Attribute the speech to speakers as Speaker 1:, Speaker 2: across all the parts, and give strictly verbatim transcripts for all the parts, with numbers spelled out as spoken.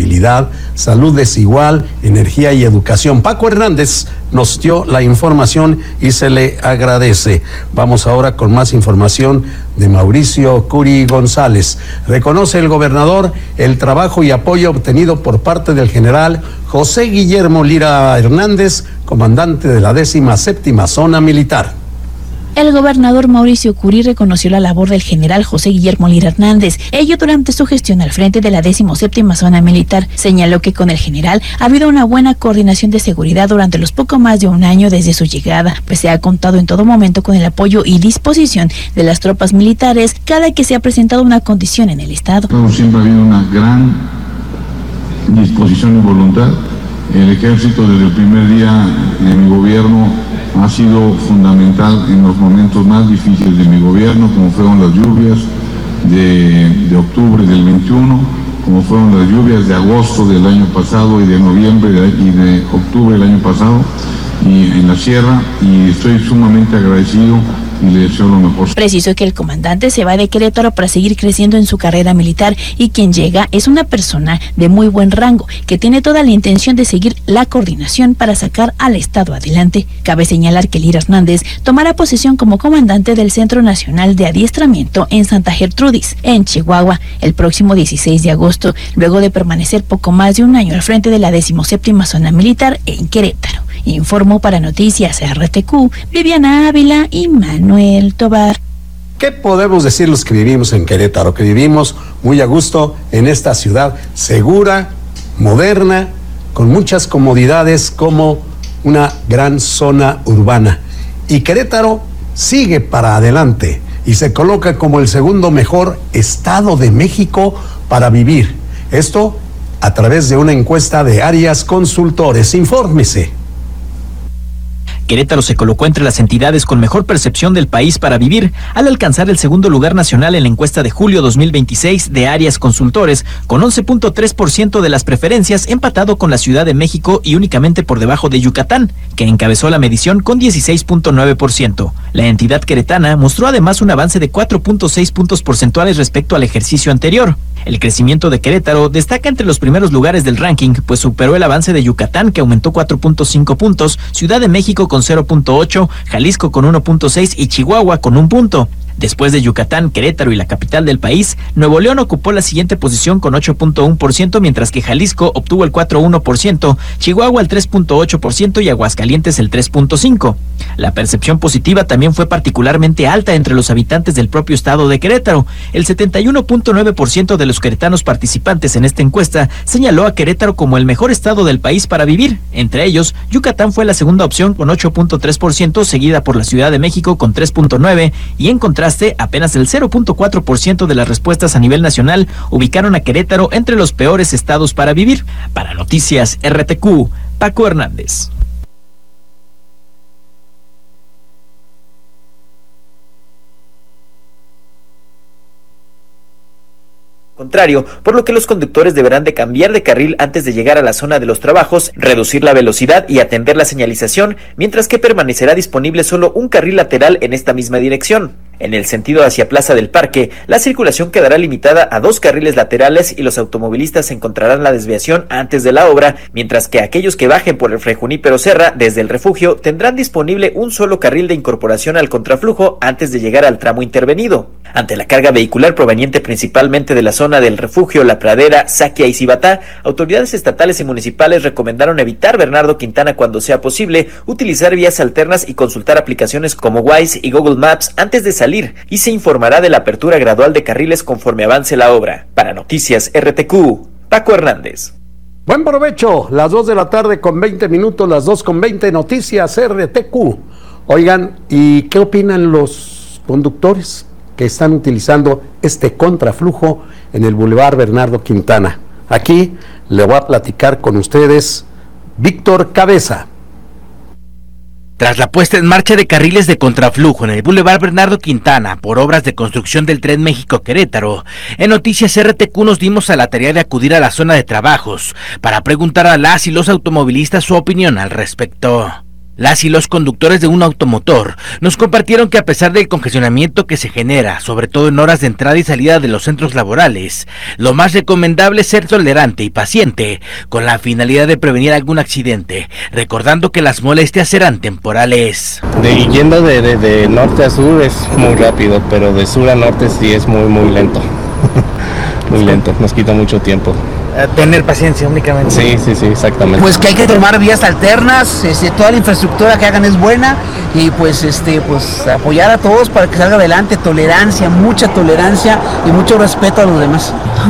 Speaker 1: movilidad, salud desigual, energía y educación. Paco Hernández nos dio la información y se le agradece. Vamos ahora con más información de Mauricio Curi González. Reconoce el gobernador el trabajo y apoyo obtenido por parte del general José Guillermo Lira Hernández, comandante de la décima séptima zona militar.
Speaker 2: El gobernador Mauricio Curi reconoció la labor del general José Guillermo Lira Hernández, ello durante su gestión al frente de la decimoséptima zona militar. Señaló que con el general ha habido una buena coordinación de seguridad durante los poco más de un año desde su llegada, pues se ha contado en todo momento con el apoyo y disposición de las tropas militares cada que se ha presentado una condición en el estado.
Speaker 3: Siempre ha habido una gran disposición y voluntad. El ejército desde el primer día de mi gobierno ha sido fundamental en los momentos más difíciles de mi gobierno, como fueron las lluvias de, de octubre del veintiuno, como fueron las lluvias de agosto del año pasado y de noviembre de, y de octubre del año pasado y en la sierra, y estoy sumamente agradecido y le deseo lo mejor.
Speaker 2: Precisó que el comandante se va de Querétaro para seguir creciendo en su carrera militar y quien llega es una persona de muy buen rango que tiene toda la intención de seguir la coordinación para sacar al estado adelante. Cabe señalar que Lira Hernández tomará posesión como comandante del Centro Nacional de Adiestramiento en Santa Gertrudis, en Chihuahua, el próximo dieciséis de agosto, luego de permanecer poco más de un año al frente de la decimoséptima zona militar en Querétaro. Informó para Noticias R T Q, Viviana Ávila y Manuel Tobar.
Speaker 1: ¿Qué podemos decir los que vivimos en Querétaro? Que vivimos muy a gusto en esta ciudad segura, moderna, con muchas comodidades como una gran zona urbana. Y Querétaro sigue para adelante y se coloca como el segundo mejor estado de México para vivir. Esto a través de una encuesta de Arias Consultores. Infórmese.
Speaker 4: Querétaro se colocó entre las entidades con mejor percepción del país para vivir, al alcanzar el segundo lugar nacional en la encuesta de julio dos mil veintiséis de Arias Consultores, con once punto tres por ciento de las preferencias, empatado con la Ciudad de México y únicamente por debajo de Yucatán, que encabezó la medición con dieciséis punto nueve por ciento. La entidad queretana mostró además un avance de cuatro punto seis puntos porcentuales respecto al ejercicio anterior. El crecimiento de Querétaro destaca entre los primeros lugares del ranking, pues superó el avance de Yucatán, que aumentó cuatro punto cinco puntos, Ciudad de México con cero punto ocho, Jalisco con uno punto seis y Chihuahua con un punto. Después de Yucatán, Querétaro y la capital del país, Nuevo León ocupó la siguiente posición con ocho punto uno por ciento, mientras que Jalisco obtuvo el cuatro punto uno por ciento, Chihuahua el tres punto ocho por ciento y Aguascalientes el tres punto cinco por ciento. La percepción positiva también fue particularmente alta entre los habitantes del propio estado de Querétaro. El setenta y uno punto nueve por ciento de los queretanos participantes en esta encuesta señaló a Querétaro como el mejor estado del país para vivir. Entre ellos, Yucatán fue la segunda opción con ocho punto tres por ciento, seguida por la Ciudad de México con tres punto nueve por ciento y en contraste, apenas el cero punto cuatro por ciento de las respuestas a nivel nacional ubicaron a Querétaro entre los peores estados para vivir. Para Noticias R T Q, Paco Hernández. Contrario, por lo que los conductores deberán de cambiar de carril antes de llegar a la zona de los trabajos, reducir la velocidad y atender la señalización, mientras que permanecerá disponible solo un carril lateral en esta misma dirección. En el sentido hacia Plaza del Parque, la circulación quedará limitada a dos carriles laterales y los automovilistas encontrarán la desviación antes de la obra, mientras que aquellos que bajen por el Fray Junípero Serra desde el refugio tendrán disponible un solo carril de incorporación al contraflujo antes de llegar al tramo intervenido. Ante la carga vehicular proveniente principalmente de la zona del refugio, La Pradera, Saquia y Cibatá, autoridades estatales y municipales recomendaron evitar Bernardo Quintana cuando sea posible, utilizar vías alternas y consultar aplicaciones como Waze y Google Maps antes de salir, y se informará de la apertura gradual de carriles conforme avance la obra. Para Noticias R T Q, Paco Hernández.
Speaker 1: Buen provecho, las dos de la tarde con veinte minutos, las dos con veinte, Noticias R T Q. Oigan, ¿y qué opinan los conductores que están utilizando este contraflujo en el Boulevard Bernardo Quintana? Aquí le voy a platicar con ustedes Víctor Cabeza.
Speaker 5: Tras la puesta en marcha de carriles de contraflujo en el Boulevard Bernardo Quintana por obras de construcción del Tren México-Querétaro, en Noticias R T Q nos dimos a la tarea de acudir a la zona de trabajos para preguntar a las y los automovilistas su opinión al respecto. Las y los conductores de un automotor nos compartieron que a pesar del congestionamiento que se genera, sobre todo en horas de entrada y salida de los centros laborales, lo más recomendable es ser tolerante y paciente, con la finalidad de prevenir algún accidente, recordando que las molestias serán temporales.
Speaker 6: De yendo de, de, de norte a sur es muy rápido, pero de sur a norte sí es muy muy lento, muy lento, nos quita mucho tiempo.
Speaker 7: Tener paciencia únicamente.
Speaker 6: Sí, sí, sí, exactamente.
Speaker 7: Pues que hay que tomar vías alternas, este, toda la infraestructura que hagan es buena y pues este pues apoyar a todos para que salga adelante, tolerancia, mucha tolerancia y mucho respeto a los demás.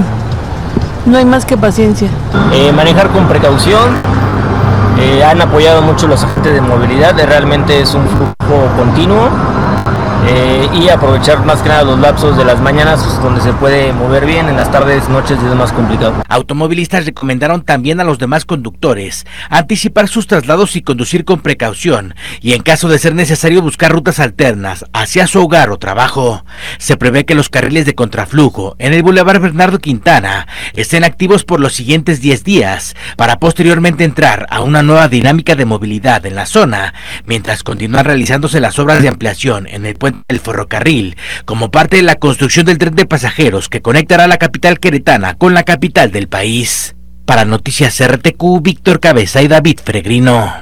Speaker 8: No hay más que paciencia.
Speaker 9: Eh, manejar con precaución, eh, han apoyado mucho los agentes de movilidad, eh, realmente es un flujo continuo. Eh, y aprovechar más que nada los lapsos de las mañanas donde se puede mover bien, en las tardes, noches es más complicado.
Speaker 5: Automovilistas recomendaron también a los demás conductores anticipar sus traslados y conducir con precaución y en caso de ser necesario buscar rutas alternas hacia su hogar o trabajo. Se prevé que los carriles de contraflujo en el Boulevard Bernardo Quintana estén activos por los siguientes diez días para posteriormente entrar a una nueva dinámica de movilidad en la zona, mientras continúan realizándose las obras de ampliación en el puente del ferrocarril, como parte de la construcción del tren de pasajeros que conectará la capital queretana con la capital del país. Para Noticias R T Q, Víctor Cabeza y David Fregrino.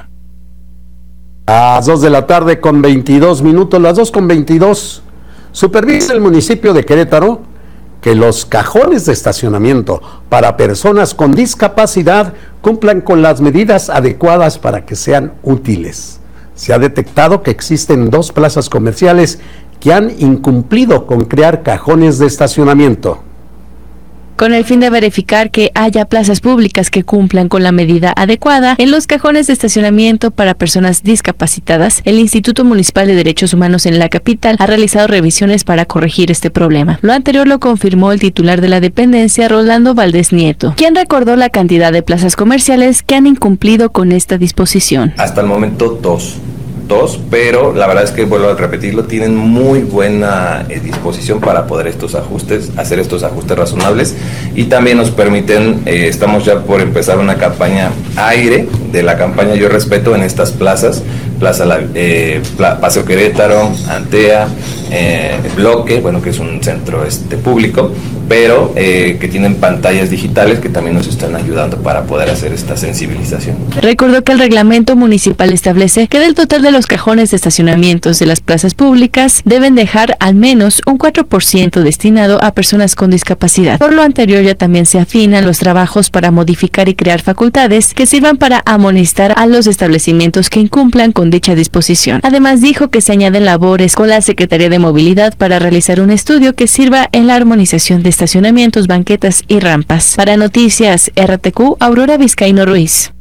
Speaker 1: A las dos de la tarde con veintidós minutos, las dos con veintidós, supervisa el municipio de Querétaro que los cajones de estacionamiento para personas con discapacidad cumplan con las medidas adecuadas para que sean útiles. Se ha detectado que existen dos plazas comerciales que han incumplido con crear cajones de estacionamiento.
Speaker 2: Con el fin de verificar que haya plazas públicas que cumplan con la medida adecuada en los cajones de estacionamiento para personas discapacitadas, el Instituto Municipal de Derechos Humanos en la capital ha realizado revisiones para corregir este problema. Lo anterior lo confirmó el titular de la dependencia, Rolando Valdés Nieto, quien recordó la cantidad de plazas comerciales que han incumplido con esta disposición.
Speaker 10: Hasta el momento dos. Dos, pero la verdad es que, vuelvo a repetirlo, tienen muy buena eh, disposición para poder estos ajustes, hacer estos ajustes razonables y también nos permiten, eh, estamos ya por empezar una campaña aire de la campaña Yo Respeto en estas plazas, Plaza eh, Paseo Querétaro, Antea, eh, Bloque, bueno, que es un centro este público, pero eh, que tienen pantallas digitales que también nos están ayudando para poder hacer esta sensibilización.
Speaker 2: Recordó que el reglamento municipal establece que del total de los cajones de estacionamientos de las plazas públicas deben dejar al menos un cuatro por ciento destinado a personas con discapacidad. Por lo anterior, ya también se afinan los trabajos para modificar y crear facultades que sirvan para amonestar a los establecimientos que incumplan con dicha disposición. Además, dijo que se añaden labores con la Secretaría de Movilidad para realizar un estudio que sirva en la armonización de estacionamientos, banquetas y rampas. Para Noticias R T Q, Aurora Vizcaíno Ruiz.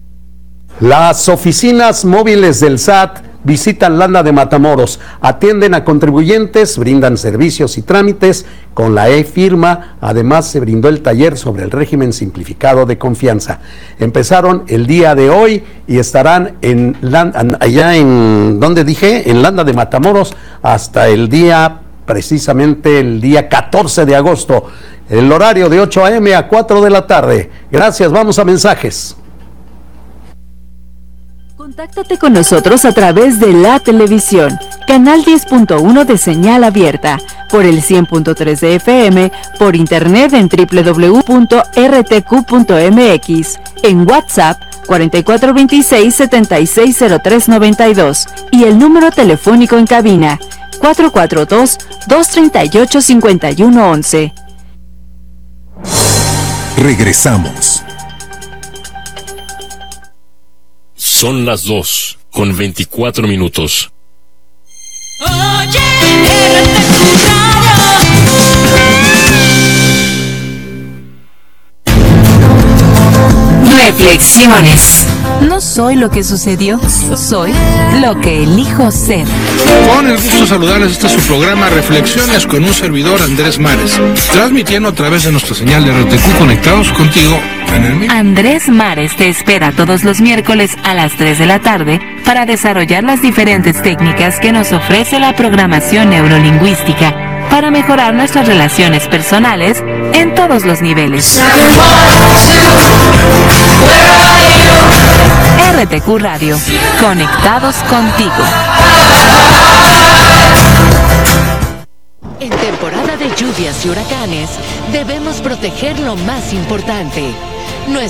Speaker 1: Las oficinas móviles del S A T visitan Landa de Matamoros, atienden a contribuyentes, brindan servicios y trámites con la e-firma. Además, se brindó el taller sobre el régimen simplificado de confianza. Empezaron el día de hoy y estarán en allá en, ¿dónde dije? En Landa de Matamoros hasta el día, precisamente el día catorce de agosto. El horario de ocho a eme a cuatro de la tarde. Gracias, vamos a mensajes.
Speaker 11: Contáctate con nosotros a través de la televisión, canal diez punto uno de señal abierta, por el cien punto tres de efe eme, por internet en doble u doble u doble u punto erre te cu punto eme equis, en WhatsApp cuarenta y cuatro veintiséis, setenta y seis cero tres noventa y dos y el número telefónico en cabina cuatro cuatro dos, dos tres ocho, cinco uno once.
Speaker 12: Regresamos. Son las dos con veinticuatro minutos.
Speaker 13: Oye,
Speaker 11: Reflexiones. No soy lo que sucedió, soy lo que elijo ser.
Speaker 14: Con el gusto de saludarles, este es su programa Reflexiones con un servidor, Andrés Mares, transmitiendo a través de nuestra señal de R T Q, conectados contigo en el mismo.
Speaker 11: Andrés Mares te espera todos los miércoles a las tres de la tarde para desarrollar las diferentes técnicas que nos ofrece la programación neurolingüística para mejorar nuestras relaciones personales en todos los niveles. R T T Q Radio. Conectados contigo.
Speaker 15: En temporada de lluvias y huracanes, debemos proteger lo más importante,